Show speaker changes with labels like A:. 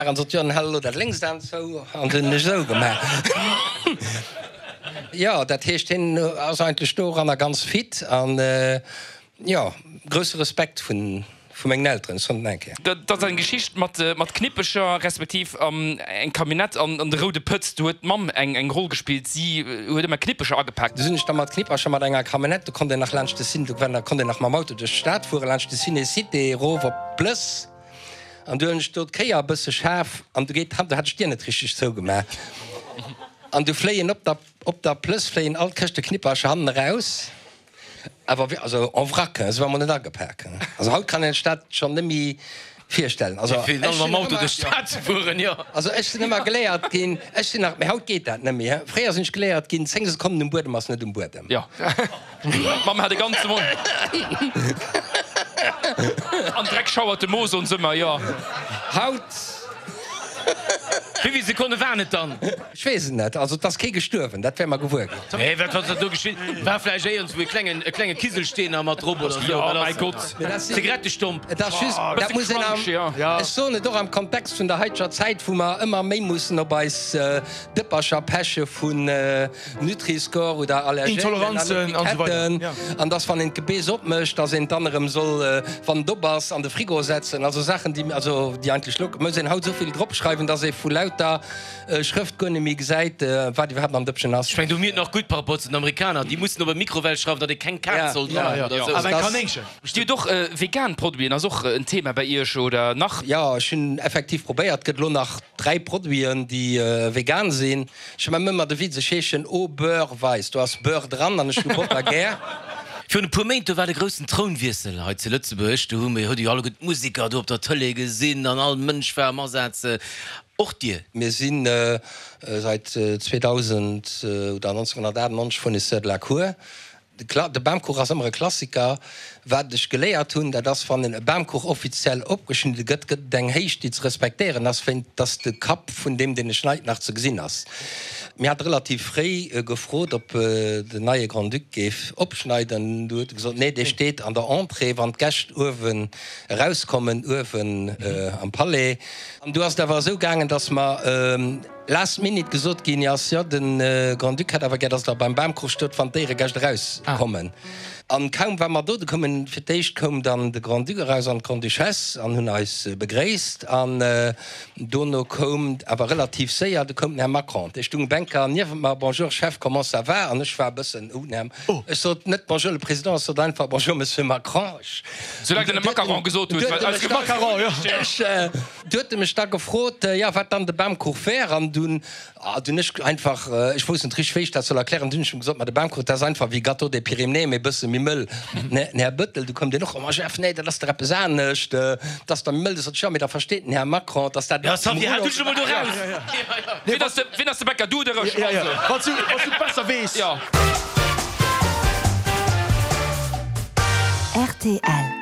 A: an so hallo dat links dann so an den so gemacht. Ja, dat hecht hin as ein Sto an ganz fit an ja größer Respekt vun eng Eltern denke.
B: Dat ein Geschicht mat knippecher respektiv eng Kabinett an de Rode Pëtz du huet Mam eng Rolle gespielt sie huet immer knippecher angepackt.
A: Du sind mat Knipper schon mat enger Kabinett, du konnte nach Landchte sinn, du konnte nach mam Auto de Staat vor Landchte Sinne City Rover plus an du stot keier bësse Schaf an du geht hat Stir net richtig so gemerk. An du fleien op der plus fleien altköchte Knipper han raus. Aber also en vrac, es war man net agepacken. Also haut kann en Stadt schon nimi firstellen. Also
C: Auto de Stadt fuhren, ja.
A: Also ich bin immer geleiert gin nach haut geht dat nemi. Freier sind geleiert gin 10 Sekunden dem Boden mas net dem Boden.
B: Ja. Mam hat de ganze Mund. An Dreck schauerte Moos und simmer ja.
A: Haut.
C: Wie Sekunde warnet dann?
A: Schwesen net, also das ke gestürfen, dat wär gewur.
C: Hey, warfle uns wie klenge Kisel stehen am Matro
B: mein Gott
C: Zigarette stump.
A: so net doch am Kontext vun der heitscher Zeit, wo man immer méi mussssen op bei dipperscher Peche vun Nutriscore oder
D: Intoleranzen
A: an das van den Gebees opmcht, dat in anderem soll van Dobbers an de Frigo setzen, also Sachen die eigentlich schluck haut soviel Dr schreiben, dat se vu lauter Schriftgonomie seit wat die haben am Dëpschen ass.
C: Du mir noch gut parapotzen Amerikaner, die mussten über Mikrowelt schreiben, dat kein Kat soll.
B: Stil doch vegan Produieren auch ein Thema bei ihr schon oder nach?
A: Ja hun effektiv probéiert gët lo nach 3 Produieren, die vegan sinn. Ich immer de Wizeschechen o Bör weis. Du hast Bör dran an ger.
C: Für den Moment war der größten Thronwirsel heute Lützeburg. Du hast die alle gut Musiker, du auf der Tolle gesehen, an allen Menschensätze. Auch dir.
A: Wir sind seit 2000 oder 1998 von der Cour. Der Bamkoch als immer Klassiker wat ich geleiert hun, dat das van den Bamkoch offiziell opgeschnitt gött den hecht die zu respektieren, das find das de Kap von dem den Schneit nach zu gesinn hast. Mir hat relativ frei gefrot, ob de neue Grand Duc geef opschneiden. Du gesagt, nee, der steht an der Entree, wann Gäst Uwen rauskommen Uwen am Palais. Und du hast da war so gegangen, dass man last minute gesot gin ja den Grand Duc hat awer dass da beim Bamkoch stot van dere Gäst rauskommen. An kaum wenn man dort kommen firteicht kom dann de Grand Duc raus an Grand Duchesse an hun als begréist an Donno kommt awer relativ séier de kommt Herr Macron. Ich stung Banker nie ma bonjour Chef comment ça va an ich war bëssen unem. Es so net bonjour le Präsident so einfach bonjour Monsieur Macron.
B: So den Macron gesot
A: huet me stark gefrot ja wat dann de Bamkoch fair an du nicht einfach ich wusste trich fech dat soll erklären dün gesagt de Bamkoch das einfach wie Gâteau de Pyrénées me bësse mi Müll Herr Büttel du kom dir noch Chef nee das der besanecht dass der Müll schon mit der versteten Herr Macron dass der
B: Bäcker du
D: besser wees
E: RTL